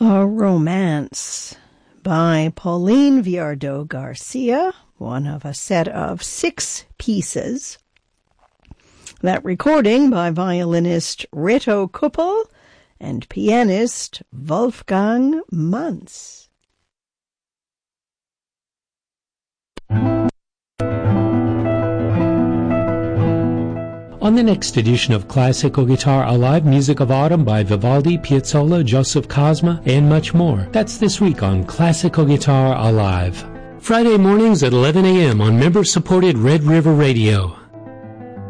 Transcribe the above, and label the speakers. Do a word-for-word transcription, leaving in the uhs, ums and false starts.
Speaker 1: A Romance by Pauline Viardot Garcia, one of a set of six pieces. That recording by violinist Reto Kuppel and pianist Wolfgang Manz.
Speaker 2: On the next edition of Classical Guitar Alive, music of autumn by Vivaldi, Piazzolla, Joseph Cosma, and much more. That's this week on Classical Guitar Alive. Friday mornings at eleven a.m. on member-supported Red River Radio.